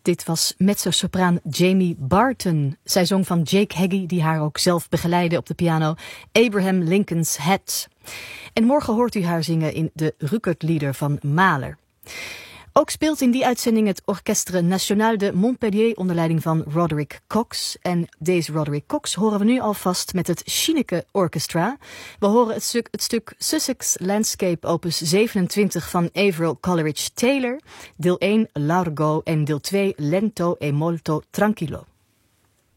Dit was mezzo-sopraan Jamie Barton. Zij zong van Jake Heggie, die haar ook zelf begeleidde op de piano, Abraham Lincoln's Hat. En morgen hoort u haar zingen in de Rückert-lieder van Mahler. Ook speelt in die uitzending het Orchestre National de Montpellier onder leiding van Roderick Cox. En deze Roderick Cox horen we nu alvast met het Schinneke Orchestra. We horen het stuk Sussex Landscape opus 27 van Averill Coleridge Taylor. Deel 1 Largo en deel 2 Lento e molto tranquillo.